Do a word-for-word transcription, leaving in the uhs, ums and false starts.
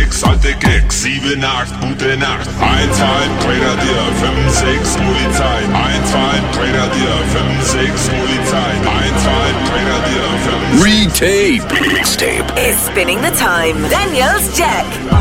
sechs, alte Gags, sieben, acht, gute Nacht. eins, zwei, Grenadier, fünf, sechs, Polizei. eins, zwei, Grenadier, fünf, sechs, Polizei. eins, zwei, Grenadier, fünf. Retape. Mixtape. Is spinning the time. Daniel's Jack.